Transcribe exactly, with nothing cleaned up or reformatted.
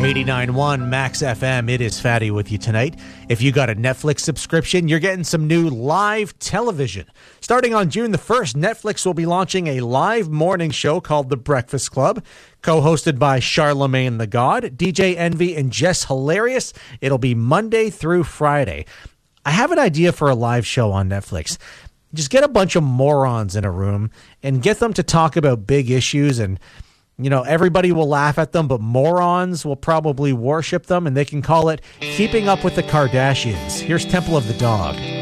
eighty-nine point one Max F M. It is Fatty with you tonight. If you got a Netflix subscription, you're getting some new live television. Starting on June the first, Netflix will be launching a live morning show called The Breakfast Club, co-hosted by Charlemagne the God, D J Envy, and Jess Hilarious. It'll be Monday through Friday. I have an idea for a live show on Netflix. Just get a bunch of morons in a room and get them to talk about big issues, and you know, everybody will laugh at them, but morons will probably worship them, and they can call it Keeping Up with the Kardashians. Here's Temple of the Dog.